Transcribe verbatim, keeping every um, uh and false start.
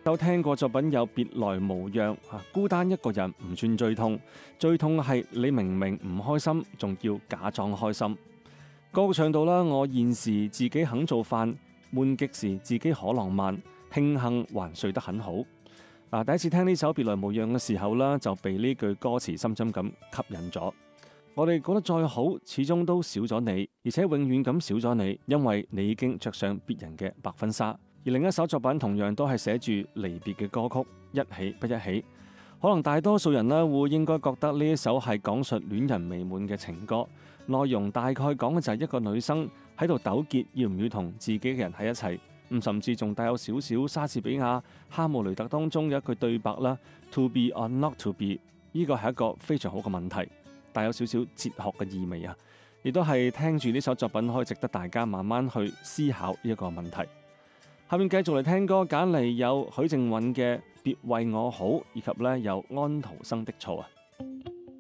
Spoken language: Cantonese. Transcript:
有聽過作品有別來無恙，孤單一個人唔算最痛，最痛係你明明唔開心，仲要假裝開心。歌唱到啦，我現時自己肯做飯，悶極時自己可浪漫，慶幸還睡得很好。嗱，第一次聽呢首別來無恙嘅時候啦，就被呢句歌詞深深咁吸引咗。我哋過得再好，始終都少咗你，而且永遠咁少咗你，因為你已經着上別人嘅白婚紗。而另一首作品同樣都係寫住離別嘅歌曲，一起不一起。可能大多數人呢會應該覺得呢一首係講述戀人未滿嘅情歌，內容大概講嘅就係一個女生喺度糾結要唔要同自己嘅人喺一齊，咁甚至仲帶有少少莎士比亞哈姆雷特當中有一句對白啦 ，To be or not to be， 呢個係一個非常好嘅問題，帶有少少哲學嘅意味啊，亦都係聽住呢首作品可以值得大家慢慢去思考呢一個問題。下面繼續嚟聽歌，揀嚟有許靖韻嘅《別為我好》，以及咧有安徒生的錯啊。